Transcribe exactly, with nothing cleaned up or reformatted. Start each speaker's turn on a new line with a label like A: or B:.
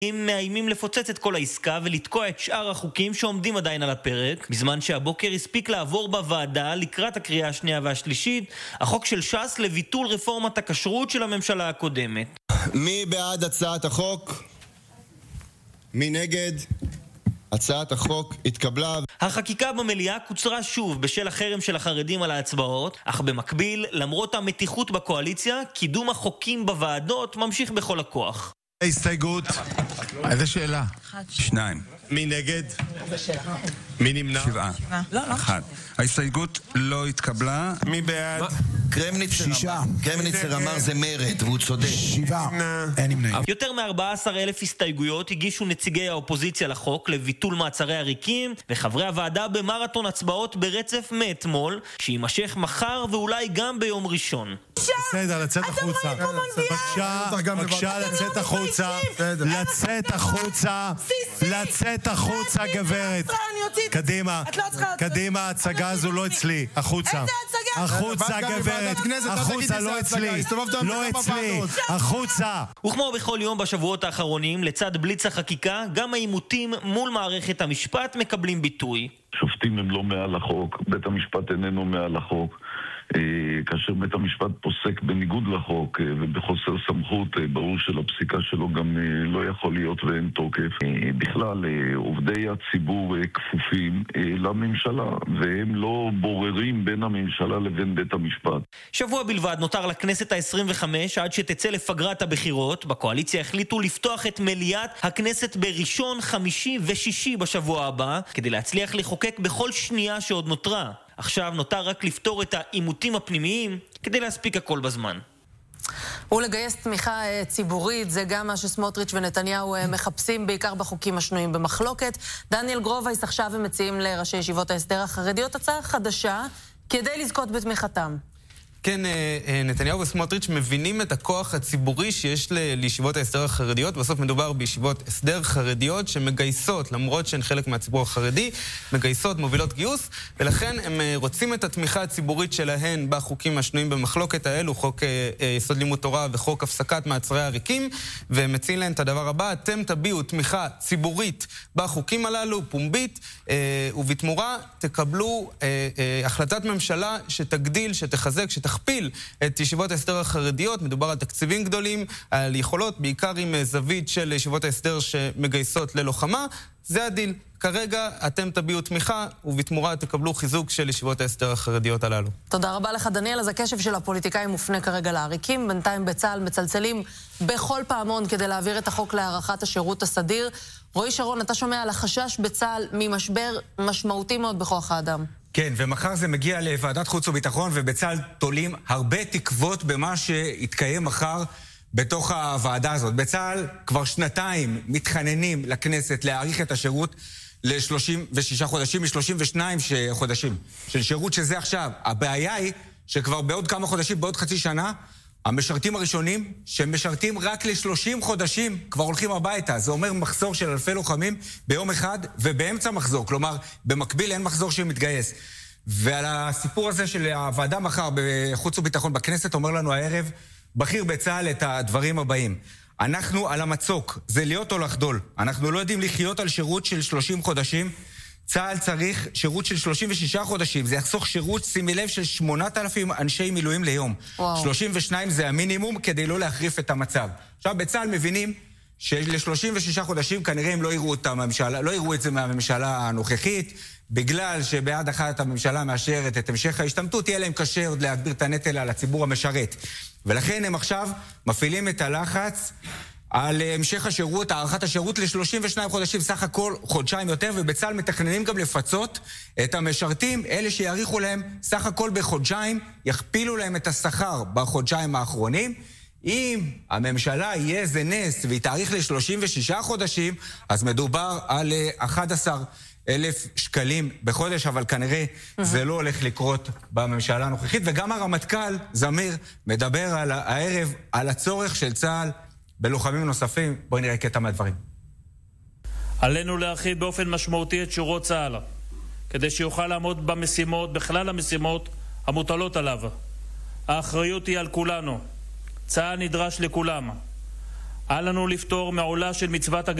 A: הם מאיימים לפוצץ את כל העסקה ולתקוע את שאר החוקים שעומדים עדיין על הפרק, בזמן שהבוקר הספיק לעבור בוועדה לקראת הקריאה השנייה והשלישית החוק של ש"ס לביטול רפורמת הכשרות של הממשלה הקודמת.
B: מי בעד הצעת החוק? מי נגד? הצעת החוק התקבלה.
A: החקיקה במליאה קוצרה שוב בשל החרם של החרדים על ההצבעות, אך במקביל, למרות המתיחות בקואליציה, קידום החוקים בוועדות ממשיך בכל הכוח.
C: הסתייגות. איזה שאלה?
D: שניים.
C: מי נגד? מי נמנע?
D: שבעה. אחד. ההסתייגות לא התקבלה.
C: מי בעד?
B: קרמניצר אמר. קרמניצר אמר זה מרד, והוא צודק.
C: שבעה. אין נמנעים.
A: יותר מ-ארבעה עשר אלף הסתייגויות הגישו נציגי האופוזיציה לחוק לביטול מעצרי עריקים, וחברי הוועדה במרתון הצבעות ברצף מאתמול, שימשך מחר ואולי גם ביום ראשון.
C: בסדר, לצאת החוצה. בבקשה, בבקשה לצאת החוצה. לצאת החוצה. לצאת החוצה, גברת. קדימה, קדימה, ההצגה הזו לא אצלי. החוצה. החוצה, גברת. החוצה, לא אצלי. לא אצלי. החוצה.
A: וכמו בכל יום בשבועות האחרונים, לצד בליץ החקיקה, גם העימותים מול מערכת המשפט מקבלים ביטוי.
E: שופטים הם לא מעל החוק, בית המשפט איננו מעל החוק. כאשר בית המשפט פוסק בניגוד לחוק ובחוסר סמכות, ברור שלפסיקה שלו גם לא יכול להיות ואין תוקף. בכלל, עובדי הציבור כפופים לממשלה, והם לא בוררים בין הממשלה לבין בית המשפט.
A: שבוע בלבד נותר לכנסת ה-עשרים וחמש עד שתצא לפגרת הבחירות. בקואליציה החליטו לפתוח את מליאת הכנסת בראשון, חמישי ושישי בשבוע הבא, כדי להצליח לחוקק בכל שנייה שעוד נותרה. עכשיו נותר רק לפתור את העימותים הפנימיים כדי להספיק הכל בזמן.
F: ולגייס תמיכה ציבורית, זה גם מה שסמוטריץ' ונתניהו מחפשים, בעיקר בחוקים השנויים במחלוקת. דניאל גרובייס עכשיו הם מציעים לראשי ישיבות ההסדר החרדיות הצעה חדשה כדי לזכות בתמיכתם.
G: כן, נתניהו וסמוטריץ' מבינים את הכוח הציבורי שיש לישיבות ההסדר החרדיות. בסוף מדובר בישיבות הסדר חרדיות שמגייסות, למרות שהן חלק מהציבור החרדי, מגייסות, מובילות גיוס, ולכן הם רוצים את התמיכה הציבורית שלהן בחוקים השנויים במחלוקת האלו, חוק יסוד לימוד תורה וחוק הפסקת מעצרי עריקים, והם מציעים להם את הדבר הבא: אתם תביעו תמיכה ציבורית בחוקים הללו, פומבית, ובתמורה תקבלו החלטת ממשלה שתגדיל, שתחזק, שתחזק, תכפיל את ישיבות ההסדר החרדיות. מדובר על תקציבים גדולים, על יכולות, בעיקר עם זווית של ישיבות ההסדר שמגייסות ללוחמה. זה הדיל. כרגע אתם תביעו תמיכה, ובתמורה תקבלו חיזוק של ישיבות ההסדר החרדיות הללו.
F: תודה רבה לך, דניאל. אז הקשב של הפוליטיקאים מופנה כרגע לעריקים. בינתיים בצה"ל מצלצלים בכל פעמון כדי להעביר את החוק להארכת השירות הסדיר. רועי שרון, אתה שומע על החשש בצה"ל ממשבר משמעותי מאוד בכוח האדם.
H: כן, ומחר זה מגיע לוועדת חוץ וביטחון, ובצה"ל תולים הרבה תקוות במה שיתקיים מחר בתוך הוועדה הזאת. בצה"ל כבר שנתיים מתחננים לכנסת להאריך את השירות ל-שלושים ושישה חודשים, מ-שלושים ושניים חודשים של שירות שזה עכשיו. הבעיה היא שכבר בעוד כמה חודשים, בעוד חצי שנה, המשרתים הראשונים שמשרתים רק ל-שלושים חודשים כבר הולכים הביתה. זה אומר מחזור של אלפי לוחמים ביום אחד ובאמצע מחזור. כלומר, במקביל אין מחזור שמתגייס. ועל הסיפור הזה של הוועדה מחר בחוץ וביטחון בכנסת אומר לנו הערב בכיר בצה"ל את הדברים הבאים. אנחנו על המצוק, זה להיות או לחדול. אנחנו לא יודעים לחיות על שירות של שלושים חודשים. צה"ל צריך שירות של שלושים ושישה חודשים. זה יחסוך שירות, שימי לב, של שמונת אלפים אנשי מילואים ליום. וואו. שלושים ושניים זה המינימום כדי לא להחריף את המצב. עכשיו, בצה"ל מבינים של-שלושים ושישה חודשים כנראה הם לא יראו את הממשלה, לא יראו את זה מהממשלה הנוכחית, בגלל שבעד אחת הממשלה מאשרת את המשך ההשתמטות, תהיה להם קשה עוד להגביר את הנטל על הציבור המשרת. ולכן הם עכשיו מפעילים את הלחץ על המשך השירות, הארכת השירות ל-שלושים ושניים חודשים, סך הכל חודשיים יותר, ובצה"ל מתכננים גם לפצות את המשרתים, אלה שיאריכו להם סך הכל בחודשיים, יכפילו להם את השכר בחודשיים האחרונים. אם הממשלה יהיה איזה נס והיא תאריך ל-שלושים ושישה חודשים, אז מדובר על אחד עשר אלף שקלים בחודש, אבל כנראה זה לא הולך לקרות בממשלה הנוכחית. וגם הרמטכ"ל זמיר מדבר על הערב על הצורך של צה"ל בלוחמים נוספים. בואי נראה קטע מהדברים.
I: עלינו להרחיב באופן משמעותי את שורות צה"ל, כדי שיוכל לעמוד במשימות, בכלל המשימות המוטלות עליו. האחריות היא על כולנו. צה"ל נדרש לכולם. אל לנו לפטור מעולה של מצוות